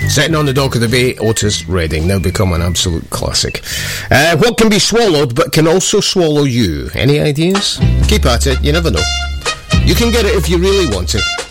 Sitting on the Dock of the Bay, Otis Redding, now become an absolute classic. What can be swallowed but can also swallow you? Any ideas? Keep at it, you never know. You can get it if you really want it.